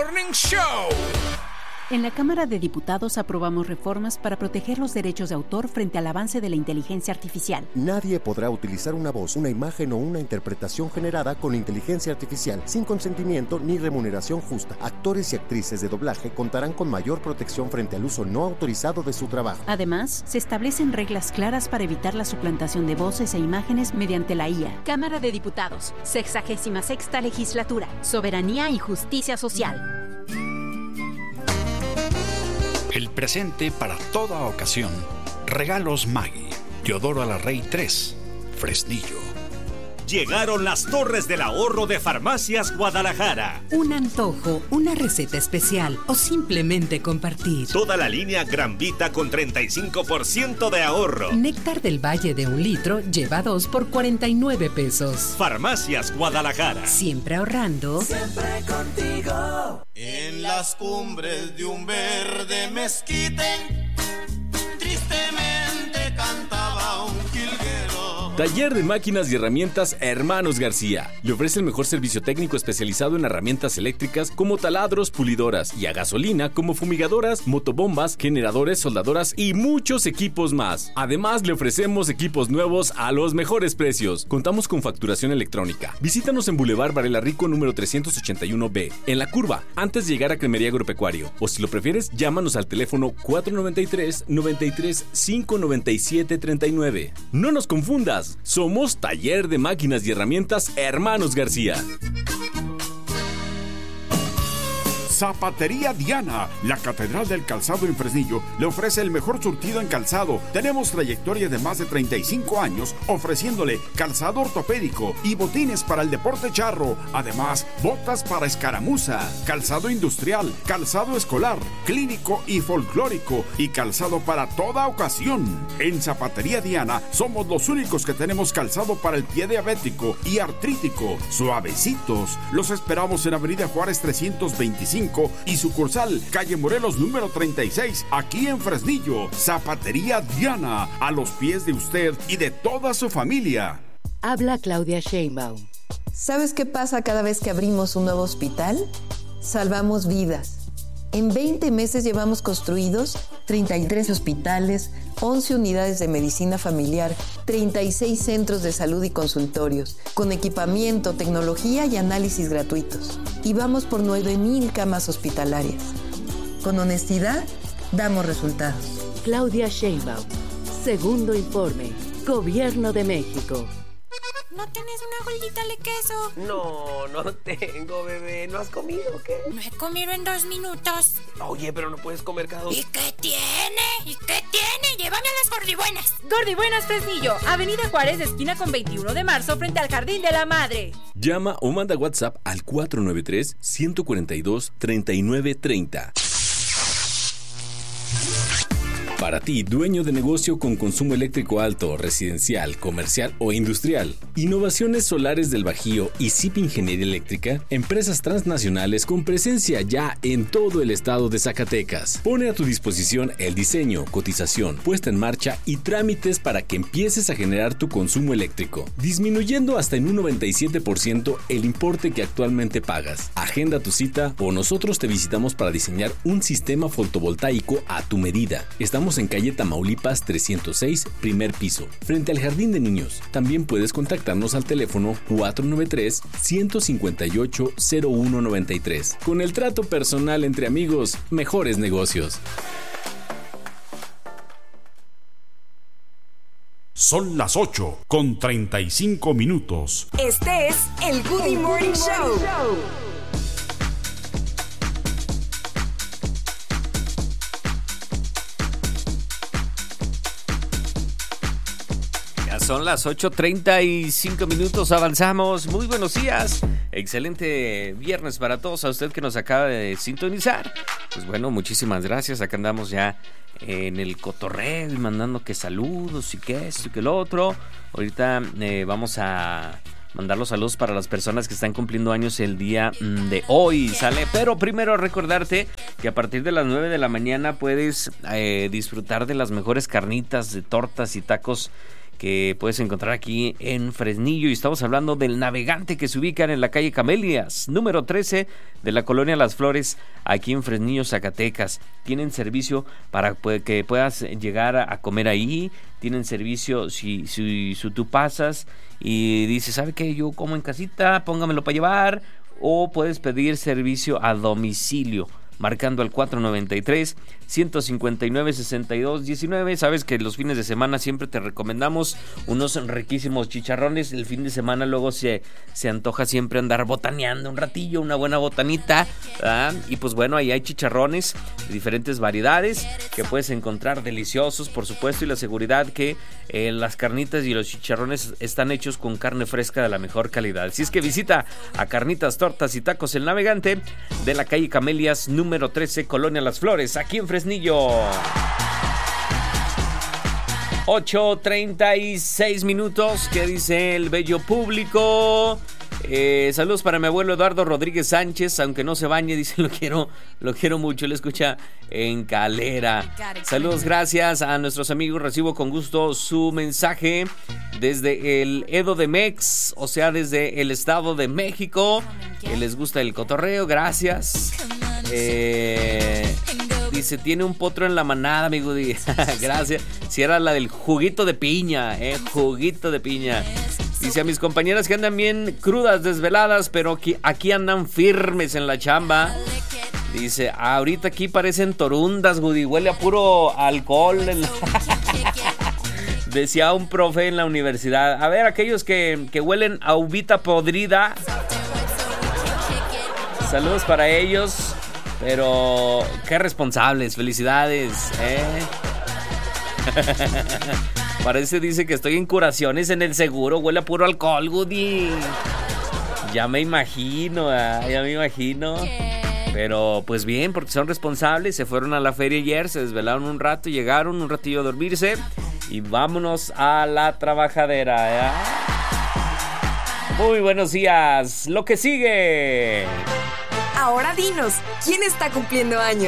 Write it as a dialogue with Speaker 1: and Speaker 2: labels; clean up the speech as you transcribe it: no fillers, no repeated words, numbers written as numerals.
Speaker 1: Morning Show.
Speaker 2: En la Cámara de Diputados aprobamos reformas para proteger los derechos de autor frente al avance de la inteligencia artificial.
Speaker 3: Nadie podrá utilizar una voz, una imagen o una interpretación generada con inteligencia artificial sin consentimiento ni remuneración justa. Actores y actrices de doblaje contarán con mayor protección frente al uso no autorizado de su trabajo.
Speaker 2: Además, se establecen reglas claras para evitar la suplantación de voces e imágenes mediante la IA. Cámara de Diputados, 66ª Legislatura, Soberanía y Justicia Social.
Speaker 4: El presente para toda ocasión. Regalos Maggi. Teodoro Alarrey 3, Fresnillo.
Speaker 5: Llegaron las Torres del Ahorro de Farmacias Guadalajara.
Speaker 6: Un antojo, una receta especial o simplemente compartir.
Speaker 5: Toda la línea Gran Vita con 35% de ahorro.
Speaker 6: Néctar del Valle de 1 litro lleva 2 por 49 pesos.
Speaker 5: Farmacias Guadalajara.
Speaker 6: Siempre ahorrando.
Speaker 7: Siempre contigo.
Speaker 8: En las cumbres de un verde mezquite, tristemente cantaba un jilguero.
Speaker 9: Taller de Máquinas y Herramientas Hermanos García. Le ofrece el mejor servicio técnico especializado en herramientas eléctricas como taladros, pulidoras y a gasolina como fumigadoras, motobombas, generadores, soldadoras y muchos equipos más. Además, le ofrecemos equipos nuevos a los mejores precios. Contamos con facturación electrónica. Visítanos en Boulevard Varela Rico número 381B, en La Curva, antes de llegar a Cremería Agropecuario. O si lo prefieres, llámanos al teléfono 493-93-597-39. No nos confundas. Somos Taller de Máquinas y Herramientas Hermanos García.
Speaker 10: Zapatería Diana, la catedral del calzado en Fresnillo, le ofrece el mejor surtido en calzado. Tenemos trayectoria de más de 35 años ofreciéndole calzado ortopédico y botines para el deporte charro. Además, botas para escaramuza, calzado industrial, calzado escolar, clínico y folclórico y calzado para toda ocasión. En Zapatería Diana somos los únicos que tenemos calzado para el pie diabético y artrítico. Suavecitos. Los esperamos en Avenida Juárez 325 y sucursal calle Morelos número 36, aquí en Fresnillo. Zapatería Diana, a los pies de usted y de toda su familia.
Speaker 11: Habla Claudia Sheinbaum.
Speaker 12: ¿Sabes qué pasa cada vez que abrimos un nuevo hospital? Salvamos vidas. En 20 meses llevamos construidos 33 hospitales, 11 unidades de medicina familiar, 36 centros de salud y consultorios, con equipamiento, tecnología y análisis gratuitos. Y vamos por 9,000 camas hospitalarias. Con honestidad, damos resultados.
Speaker 11: Claudia Sheinbaum. Segundo informe. Gobierno de México.
Speaker 13: ¿No tienes una gordita de queso?
Speaker 14: No tengo, bebé. ¿No has comido o qué?
Speaker 13: No he comido en 2 minutos.
Speaker 14: Oye, pero no puedes comer cada 2.
Speaker 13: ¿Y qué tiene? Llévame a las gordibuenas.
Speaker 15: Gordibuenas Fresnillo, Avenida Juárez, esquina con 21 de marzo, frente al Jardín de la Madre.
Speaker 9: Llama o manda WhatsApp al 493-142-3930. Para ti, dueño de negocio con consumo eléctrico alto, residencial, comercial o industrial, Innovaciones Solares del Bajío y ZIP Ingeniería Eléctrica, empresas transnacionales con presencia ya en todo el estado de Zacatecas. Pone a tu disposición el diseño, cotización, puesta en marcha y trámites para que empieces a generar tu consumo eléctrico, disminuyendo hasta en un 97% el importe que actualmente pagas. Agenda tu cita o nosotros te visitamos para diseñar un sistema fotovoltaico a tu medida. Estamos en calle Tamaulipas 306, primer piso, frente al Jardín de Niños. También puedes contactarnos al teléfono 493-158-0193. Con el trato personal entre amigos, mejores negocios.
Speaker 10: Son las 8:35.
Speaker 16: Este es el Good Morning Show.
Speaker 14: Son las 8:35, avanzamos. Muy buenos días, excelente viernes para todos, a usted que nos acaba de sintonizar. Pues bueno, muchísimas gracias, acá andamos ya en el cotorreo y mandando que saludos y que esto y que lo otro. Ahorita vamos a mandar los saludos para las personas que están cumpliendo años el día de hoy, ¿sale? Pero primero recordarte que a partir de las 9 de la mañana puedes disfrutar de las mejores carnitas, de tortas y tacos que puedes encontrar aquí en Fresnillo. Y estamos hablando del Navegante, que se ubican en la calle Camelias, número 13 de la colonia Las Flores, aquí en Fresnillo, Zacatecas. Tienen servicio para que puedas llegar a comer ahí. Tienen servicio si tú pasas y dices, ¿sabe qué? Yo como en casita, póngamelo para llevar. O puedes pedir servicio a domicilio marcando al 493-159-6219. Sabes que los fines de semana siempre te recomendamos unos riquísimos chicharrones. El fin de semana luego se antoja siempre andar botaneando un ratillo, una buena botanita, ¿verdad? Y pues bueno, ahí hay chicharrones de diferentes variedades que puedes encontrar deliciosos, por supuesto, y la seguridad que las carnitas y los chicharrones están hechos con carne fresca de la mejor calidad. Así es que visita a Carnitas, Tortas y Tacos El Navegante de la calle Camelias, número 13, Colonia Las Flores, aquí en Fresnillo. 8:36 minutos. ¿Qué dice el bello público? Saludos para mi abuelo Eduardo Rodríguez Sánchez, aunque no se bañe, dice, lo quiero mucho, le escucha en Calera. Saludos, gracias a nuestros amigos, recibo con gusto su mensaje desde el Edo de Mex, o sea, desde el Estado de México, que les gusta el cotorreo, gracias. Dice, tiene un potro en la manada, amigo. Gracias. Si era la del juguito de piña, juguito de piña. Dice, a mis compañeras que andan bien crudas, desveladas, pero aquí andan firmes en la chamba. Dice, ahorita aquí parecen torundas, Woody, huele a puro alcohol. Decía un profe en la universidad. A ver, aquellos que huelen a uvita podrida. Saludos para ellos. Pero qué responsables, felicidades, Parece, dice que estoy en curaciones en el seguro, huele a puro alcohol, Woody. Ya me imagino. Pero pues bien, porque son responsables, se fueron a la feria ayer, se desvelaron un rato, llegaron un ratillo a dormirse y vámonos a la trabajadera, Muy buenos días, lo que sigue.
Speaker 16: Ahora dinos, ¿quién está cumpliendo años?